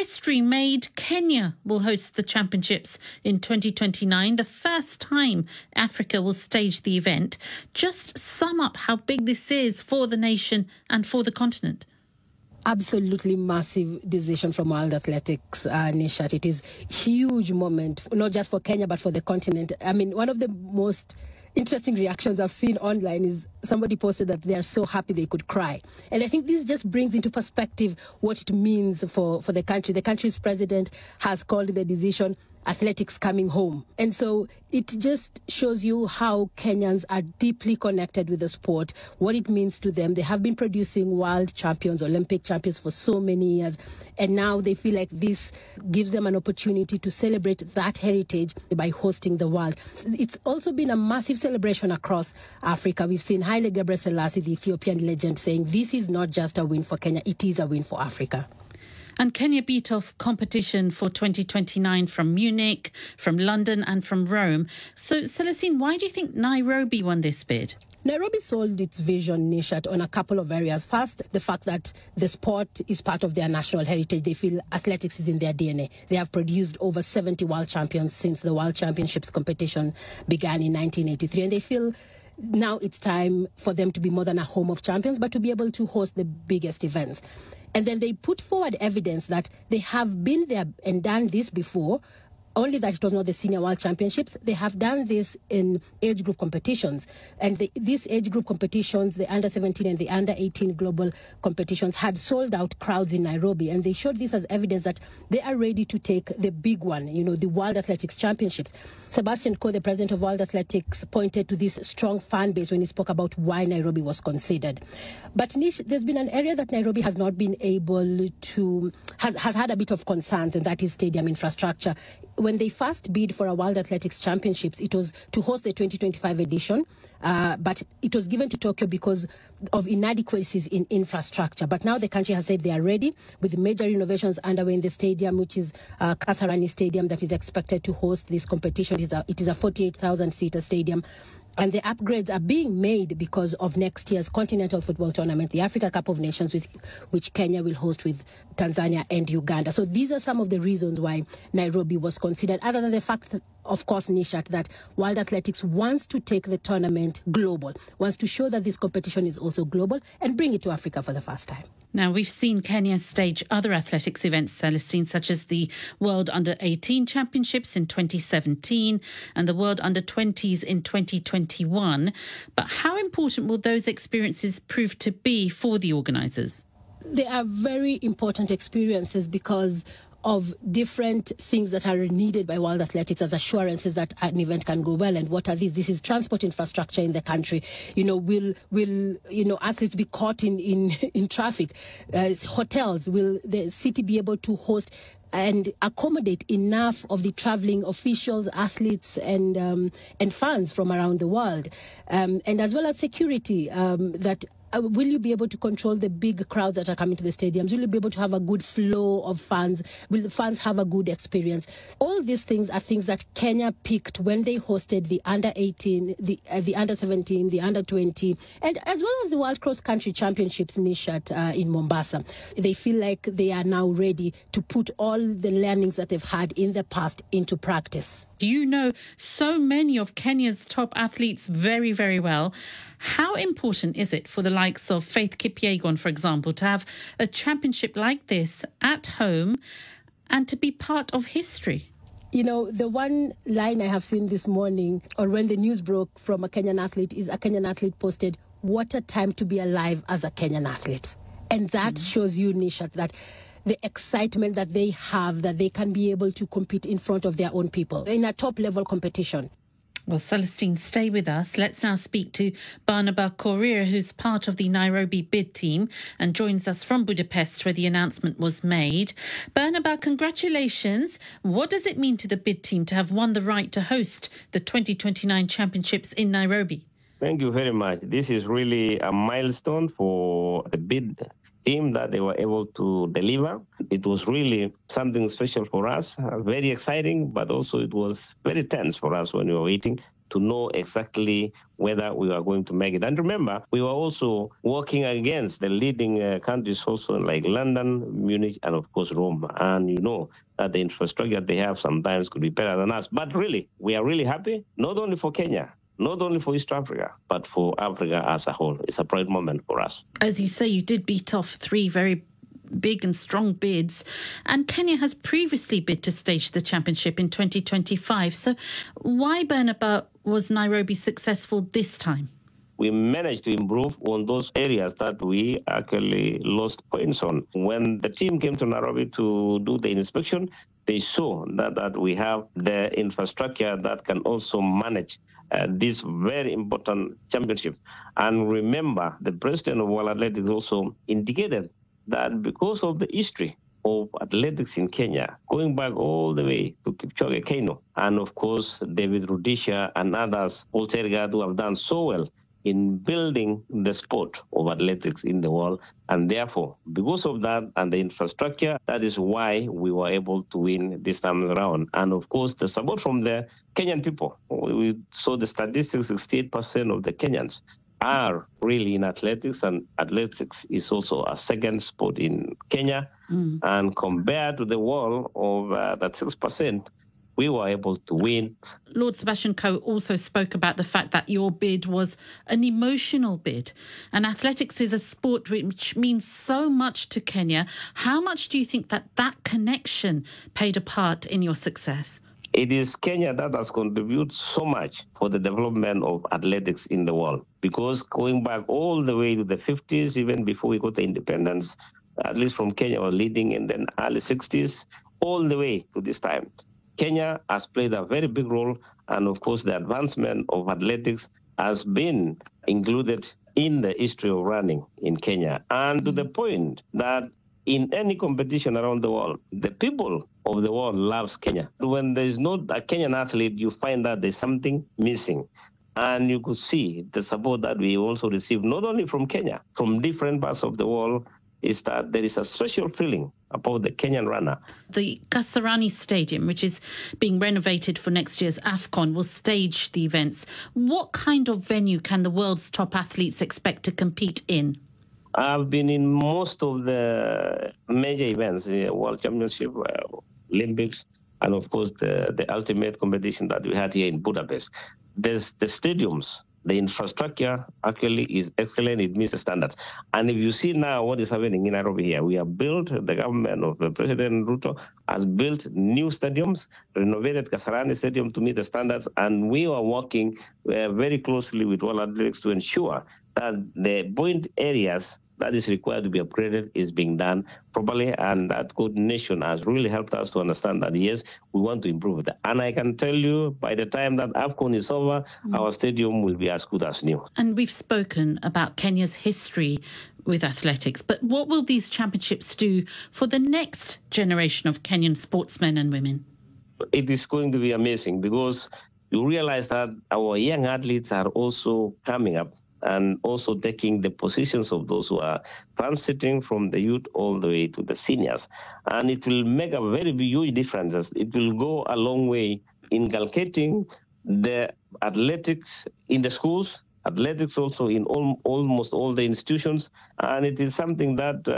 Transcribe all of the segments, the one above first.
history made. Kenya will host the championships in 2029, the first time Africa will stage the event. Just sum up how big this is for the nation and for the continent. Absolutely massive decision from World Athletics, Nishat. It is a huge moment, not just for Kenya, but for the continent. I mean, one of the most interesting reactions I've seen online is somebody posted that they are so happy they could cry. And I think this just brings into perspective what it means for the country. The country's president has called the decision athletics coming home. And so it just shows you how Kenyans are deeply connected with the sport, what it means to them. They have been producing world champions, Olympic champions for so many years. And now they feel like this gives them an opportunity to celebrate that heritage by hosting the world. It's also been a massive celebration across Africa. We've seen Haile Gebrselassie, the Ethiopian legend, saying this is not just a win for Kenya, it is a win for Africa. And Kenya beat off competition for 2029 from Munich, from London and from Rome. So, Celestine, why do you think Nairobi won this bid? Nairobi sold its vision, Nishat, on a couple of areas. First, the fact that the sport is part of their national heritage. They feel athletics is in their DNA. They have produced over 70 world champions since the World Championships competition began in 1983. And they feel now it's time for them to be more than a home of champions, but to be able to host the biggest events. And then they put forward evidence that they have been there and done this before, only that it was not the Senior World Championships. They have done this in age group competitions. And these age group competitions, the under-17 and the under-18 global competitions, had sold out crowds in Nairobi. And they showed this as evidence that they are ready to take the big one, the World Athletics Championships. Sebastian Coe, the president of World Athletics, pointed to this strong fan base when he spoke about why Nairobi was considered. But Nish, there's been an area that Nairobi has not been able to, has had a bit of concerns, and that is stadium infrastructure. When they first bid for a World Athletics Championships, it was to host the 2025 edition, but it was given to Tokyo because of inadequacies in infrastructure. But now the country has said they are ready with major renovations underway in the stadium, which is Kasarani Stadium, that is expected to host this competition. It is a 48,000-seater stadium. And the upgrades are being made because of next year's continental football tournament, the Africa Cup of Nations, which Kenya will host with Tanzania and Uganda. So these are some of the reasons why Nairobi was considered, other than the fact that, of course, Nishat, that World Athletics wants to take the tournament global, wants to show that this competition is also global and bring it to Africa for the first time. Now, we've seen Kenya stage other athletics events, Celestine, such as the World Under-18 Championships in 2017 and the World Under-20s in 2021. But how important will those experiences prove to be for the organisers? They are very important experiences because of different things that are needed by World Athletics as assurances that an event can go well. And what are these? This is transport infrastructure in the country. Will athletes be caught in traffic? Hotels, will the city be able to host and accommodate enough of the traveling officials, athletes, and fans from around the world, and as well as security? Will you be able to control the big crowds that are coming to the stadiums? Will you be able to have a good flow of fans? Will the fans have a good experience? All these things are things that Kenya picked when they hosted the under-18, the under-17, the under-20, and as well as the World Cross Country Championships Nishat in Mombasa. They feel like they are now ready to put all the learnings that they've had in the past into practice. You know so many of Kenya's top athletes very, very well. How important is it for the likes of Faith Kipyegon, for example, to have a championship like this at home and to be part of history? The one line I have seen this morning, or when the news broke from a Kenyan athlete, is a Kenyan athlete posted, "What a time to be alive as a Kenyan athlete." And that shows you, Nishat, that the excitement that they have, that they can be able to compete in front of their own people in a top-level competition. Well, Celestine, stay with us. Let's now speak to Barnaba Korir, who's part of the Nairobi bid team and joins us from Budapest, where the announcement was made. Barnaba, congratulations. What does it mean to the bid team to have won the right to host the 2029 championships in Nairobi? Thank you very much. This is really a milestone for the bid team that they were able to deliver. It was really something special for us, very exciting, but also it was very tense for us when we were waiting. to know exactly whether we are going to make it. And remember, we were also working against the leading countries also like London, Munich, and of course Rome. And you know that the infrastructure they have sometimes could be better than us. But really, we are really happy, not only for Kenya, not only for East Africa, but for Africa as a whole. It's a proud moment for us. As you say, you did beat off 3 very big and strong bids, and Kenya has previously bid to stage the championship in 2025. So why, Bernabeu, was Nairobi successful this time? We managed to improve on those areas that we actually lost points on. When the team came to Nairobi to do the inspection, they saw that we have the infrastructure that can also manage this very important championship. And remember, the president of World Athletics also indicated that because of the history of athletics in Kenya, going back all the way to Kipchoge Keino, and of course, David Rudisha and others, Paul Tergat, who have done so well in building the sport of athletics in the world. And therefore, because of that and the infrastructure, that is why we were able to win this time around. And of course, the support from the Kenyan people. We saw the statistics, 68% of the Kenyans are really in athletics, and athletics is also a second sport in Kenya. And compared to the world of that 6%, we were able to win. Lord Sebastian Coe also spoke about the fact that your bid was an emotional bid. And athletics is a sport which means so much to Kenya. How much do you think that connection played a part in your success? It is Kenya that has contributed so much for the development of athletics in the world, because going back all the way to the 50s, even before we got the independence, at least from Kenya was leading in the early 60s, all the way to this time. Kenya has played a very big role, and of course the advancement of athletics has been included in the history of running in Kenya, and to the point that in any competition around the world, the people of the world loves Kenya. When there is not a Kenyan athlete, you find that there's something missing. And you could see the support that we also received, not only from Kenya, from different parts of the world, is that there is a special feeling about the Kenyan runner. The Kasarani Stadium, which is being renovated for next year's AFCON, will stage the events. What kind of venue can the world's top athletes expect to compete in? I've been in most of the major events, World Championship, Olympics, and of course the ultimate competition that we had here in Budapest. There's the stadiums. The infrastructure actually is excellent. It meets the standards. And if you see now what is happening in Nairobi here, we have built, the government of President Ruto has built new stadiums, renovated Kasarani Stadium to meet the standards, and we are working very closely with World Athletics to ensure that the point areas that is required to be upgraded is being done properly, and that coordination has really helped us to understand that, yes, we want to improve it. And I can tell you, by the time that AFCON is over, our stadium will be as good as new. And we've spoken about Kenya's history with athletics, but what will these championships do for the next generation of Kenyan sportsmen and women? It is going to be amazing, because you realize that our young athletes are also coming up and also taking the positions of those who are transiting from the youth all the way to the seniors. And it will make a very huge difference. It will go a long way inculcating the athletics in the schools, athletics also in almost all the institutions. And it is something that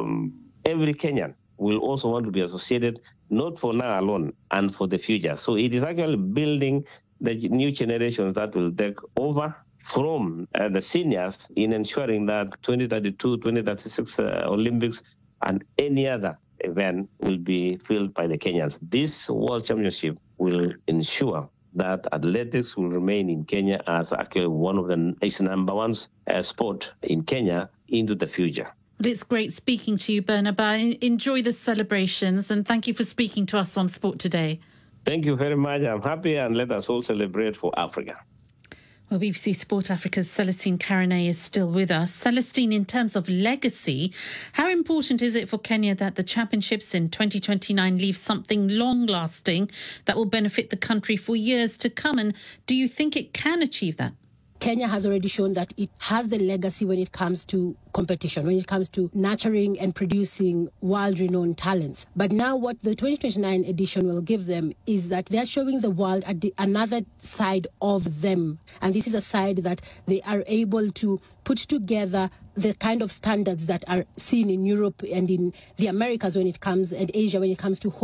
every Kenyan will also want to be associated, not for now alone, and for the future. So it is actually building the new generations that will take over from the seniors in ensuring that 2032, 2036 Olympics and any other event will be filled by the Kenyans. This World Championship will ensure that athletics will remain in Kenya as actually one of the number one sport in Kenya into the future. Well, it's great speaking to you, Bernabeu. Enjoy the celebrations, and thank you for speaking to us on Sport Today. Thank you very much. I'm happy, and let us all celebrate for Africa. Well, BBC Sport Africa's Celestine Carine is still with us. Celestine, in terms of legacy, how important is it for Kenya that the championships in 2029 leave something long-lasting that will benefit the country for years to come? And do you think it can achieve that? Kenya has already shown that it has the legacy when it comes to competition, when it comes to nurturing and producing world-renowned talents. But now what the 2029 edition will give them is that they're showing the world another side of them. And this is a side that they are able to put together the kind of standards that are seen in Europe and in the Americas when it comes, and Asia when it comes to